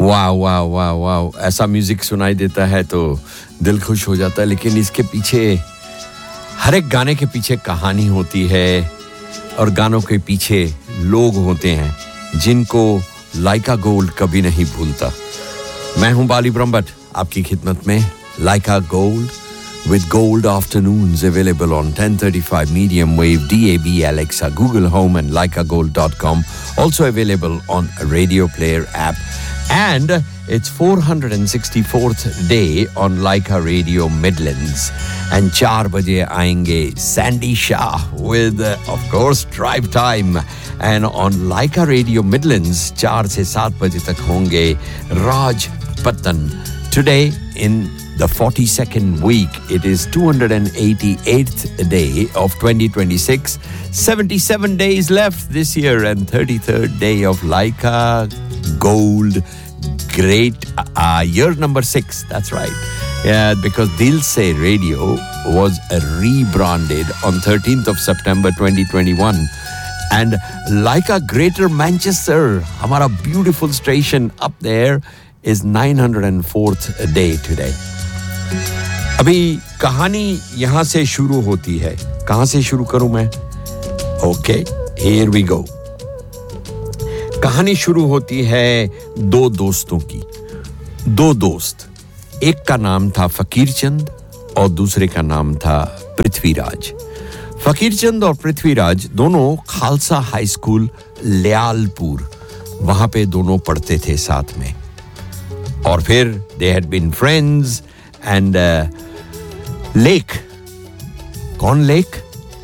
वाह वाह वाह वाह, ऐसा म्यूजिक सुनाई देता है तो दिल खुश हो जाता है, लेकिन इसके पीछे, हर एक गाने के पीछे कहानी होती है और गानों के पीछे लोग होते हैं जिनको लाइका गोल्ड कभी नहीं भूलता। मैं हूं बाली ब्रह्मभट्ट आपकी खिदमत में। लाइका gold with gold afternoons available on 1035 medium wave, DAB, Alexa, Google Home and LicaGold.com. Also available on a Radio Player app. And it's 464th day on Leica Radio Midlands. And 4 baje aayenge Sandy Shah with, of course, Drive Time. And on Leica Radio Midlands, 4 se 7 baje tak honge Raj Patan. Today in the 42nd week, it is 288th day of 2026. 77 days left this year and 33rd day of Leica Gold. Great year number 6. That's right. Yeah, because Dil Se Radio was rebranded on 13th of September 2021. And Leica Greater Manchester, hamara beautiful station up there, is 904th day today. अभी कहानी यहां से शुरू होती है। कहां से शुरू करूं मैं? Okay, here we go. कहानी शुरू होती है दो दोस्तों की। दो दोस्त, एक का नाम था फकीर चंद और दूसरे का नाम था पृथ्वीराज। फकीर चंद और पृथ्वीराज दोनों खालसा हाई स्कूल लियालपुर, वहां पे दोनों पढ़ते थे साथ में। और फिर they had been friends and lake, कौन लेक?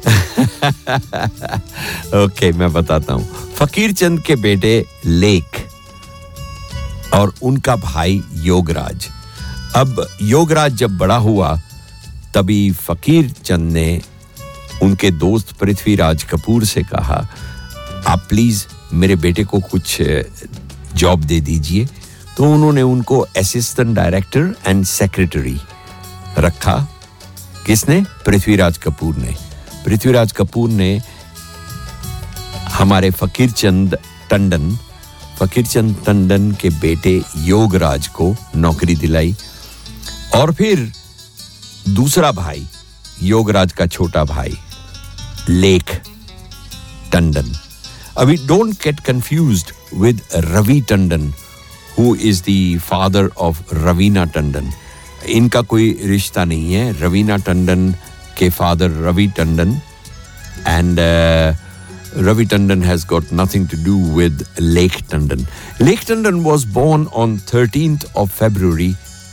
ओके, मैं बताता हूं। फकीर चंद के बेटे लेक और उनका भाई योगराज। अब योगराज जब बड़ा हुआ तभी फकीर चंद ने उनके दोस्त पृथ्वीराज कपूर से कहा, आप प्लीज मेरे बेटे को कुछ जॉब दे दीजिए। तो उन्होंने उनको असिस्टेंट डायरेक्टर एंड सेक्रेटरी रखा। किसने? पृथ्वीराज कपूर ने। पृथ्वीराज कपूर ने हमारे फकीर चंद टंडन के बेटे योगराज को नौकरी दिलाई। और फिर दूसरा भाई, योगराज का छोटा भाई लेक टंडन। अभी don't get confused with Ravi Tandon, who is the father of Ravina Tandon. इनका कोई रिश्ता नहीं है। रवीना टंडन के father Ravi Tandon, and Ravi Tandon has got nothing to do with Lake Tandon. Lake Tandon was born on 13th of February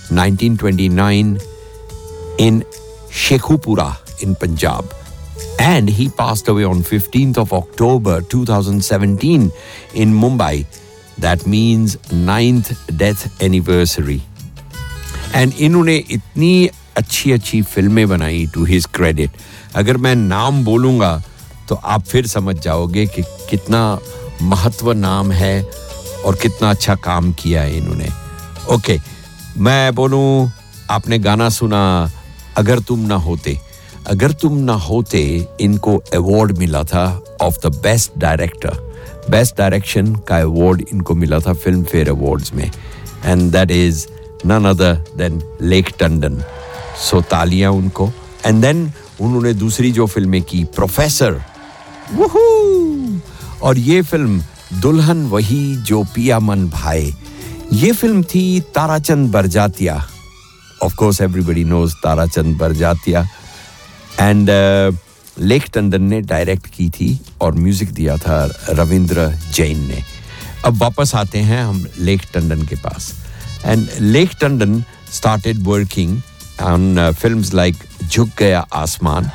1929 in Shekhupura in Punjab, and he passed away on 15th of October 2017 in Mumbai. That means 9th death anniversary. And इन्होंने इतनी अच्छी फिल्में बनाई to his credit. अगर मैं नाम बोलूँगा तो आप फिर समझ जाओगे कि कितना महत्व नाम है और कितना अच्छा काम किया है इन्होंने। ओके, मैं बोलूँ, आपने गाना सुना अगर तुम ना होते। अगर तुम ना होते इनको अवार्ड मिला था of the best director. Best direction का अवार्ड इनको मिला था फिल्म फेयर अवार्ड्स में, and that is none other than lake Tandon. सो तालियां उनको। एंड देन उन्होंने दूसरी जो फिल्में की, प्रोफेसर, वूहू, और ये फिल्म दुल्हन वही जो पिया मन भाए, ये फिल्म थी Tarachand Barjatya. Of course everybody knows Tarachand Barjatya. And lake Tandon ने डायरेक्ट की थी और म्यूजिक दिया था रविंद्र जैन ने। अब वापस आते हैं हम लेक टंडन के पास। And lake Tandon started working on films like झुक गया आसमान,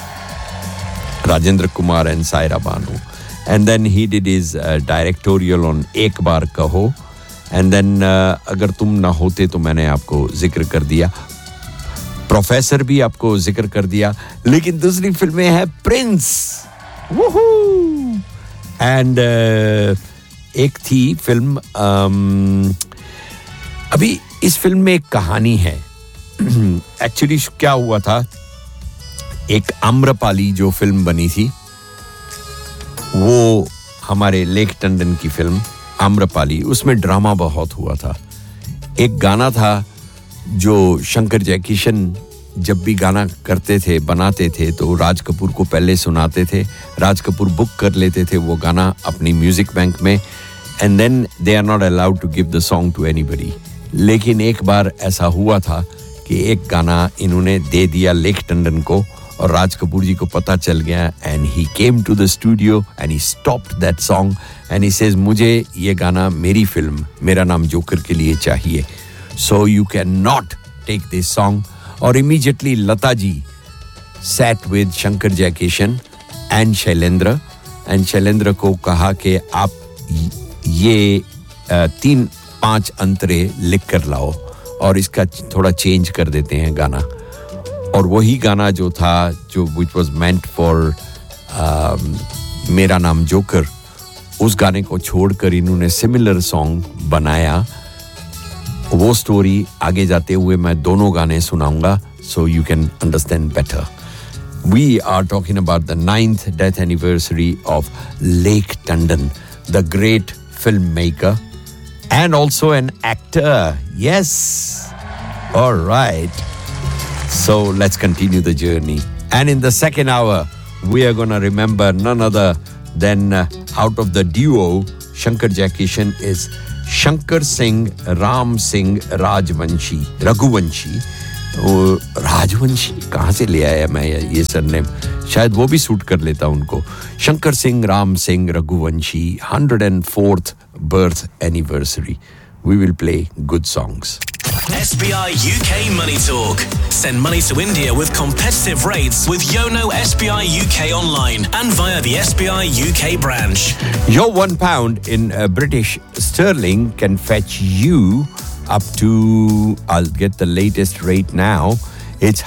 Rajendra Kumar and Saira Banu, and then he did his directorial on एक बार कहो, एंड देन अगर तुम ना होते तो मैंने आपको जिक्र कर दिया, प्रोफेसर भी आपको जिक्र कर दिया। लेकिन दूसरी फिल्में हैं प्रिंस, वूहू, एंड एक थी फिल्म, अभी इस फिल्म में एक कहानी है। एक्चुअली क्या हुआ था, एक आम्रपाली जो फिल्म बनी थी वो हमारे लेक टंडन की फिल्म, आम्रपाली, उसमें ड्रामा बहुत हुआ था. एक गाना था जो शंकर जयकिशन जब भी गाना करते थे, बनाते थे, तो राज कपूर को पहले सुनाते थे. राज कपूर बुक कर लेते थे वो गाना अपनी म्यूजिक बैंक में, and then they are not allowed to give the song to anybody. लेकिन एक बार ऐसा हुआ था कि एक गाना इन्होंने दे दिया लेक टंडन को, और राज कपूर जी को पता चल गया, and he came to the studio and he stopped that song and he says, मुझे ये गाना मेरी फिल्म मेरा नाम जोकर के लिए चाहिए, so you can not take this song. और immediately Lata ji sat with Shankar Jaikishan and Shailendra को कहा कि आप ये 3-5 अंतरे लिख कर लाओ और इसका थोड़ा चेंज कर देते हैं गाना. और वही गाना जो था, जो which was meant for मेरा नाम जोकर, उस गाने को छोड़कर इन्होंने सिमिलर सॉन्ग बनाया. वो स्टोरी आगे जाते हुए मैं दोनों गाने सुनाऊंगा, so you can understand better. We are talking about the 9th death anniversary of Lake Tandon, the great filmmaker and also an actor. Yes. All right. So let's continue the journey. And in the second hour, we are going to remember none other than out of the duo, Shankar Jayakishan is Shankar Singh, Ram Singh, Raghuvanshi. Rajvanshi कहाँ से ले आया मैं ये surname, शायद वो भी suit कर लेता उनको. Shankar Singh, Ram Singh, Raghuvanshi, 104th birth anniversary. We will play good songs. SBI UK Money Talk. Send money to India with competitive rates with Yono SBI UK online and via the SBI UK branch. Your £1 in British sterling can fetch you up to, I'll get the latest rate now, it's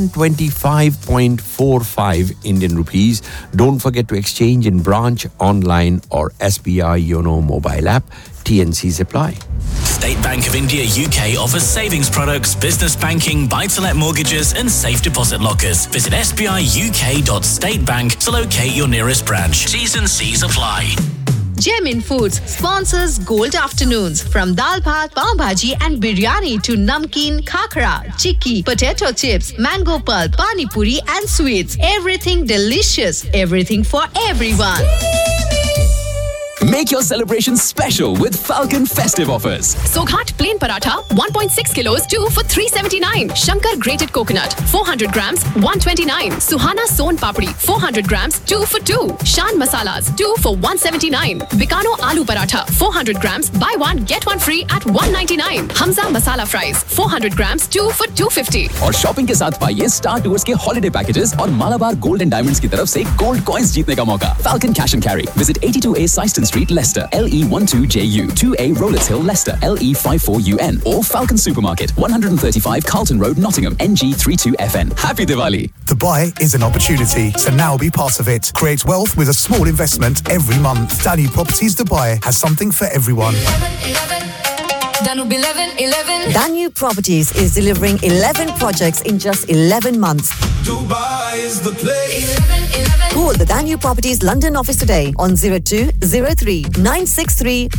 125.45 Indian rupees. Don't forget to exchange in branch, online or SBI Yono mobile app. TNCs apply. State Bank of India UK offers savings products, business banking, buy-to-let mortgages and safe deposit lockers. Visit sbiuk.statebank to locate your nearest branch. T's and C's apply. Gemin Foods sponsors Gold Afternoons. From dal bhat, pav bhaji and biryani to namkeen, khakra, chikki, potato chips, mango pulp, pani puri and sweets. Everything delicious. Everything for everyone. Make your celebrations special with Falcon festive offers. Soghat plain paratha 1.6 kilos 2 for 379. Shankar grated coconut 400 grams 129. Suhana son papdi 400 grams 2 for 2. Shan masalas 2 for 179. Bikano aloo paratha 400 grams buy one get one free at 199. Hamza masala fries 400 grams 2 for 250. और shopping के साथ पाइए star tours के holiday packages और Malabar gold and diamonds की तरफ से gold coins जीतने का मौका. Falcon Cash and Carry. Visit 82A Syston Street, Leicester, LE12JU, 2A Rollers Hill, Leicester, LE54UN, or Falcon Supermarket, 135 Carlton Road, Nottingham, NG32FN. Happy Diwali! Dubai is an opportunity, so now be part of it. Create wealth with a small investment every month. Danube Properties Dubai has something for everyone. Danube Properties is delivering 11 projects in just 11 months. Dubai is the place. Call the Danube Properties London office today on 0203 963